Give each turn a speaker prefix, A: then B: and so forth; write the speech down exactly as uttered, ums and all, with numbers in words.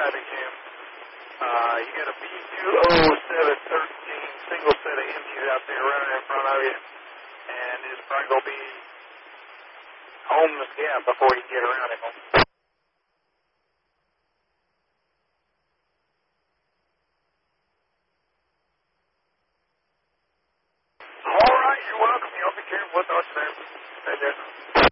A: traffic jam. Uh, you got a B two oh seven thirteen single set of empties out there running in front of you, and it's probably going to be home the gap before you get around it. All right, you're welcome. Y'all be careful with us there. Stay there.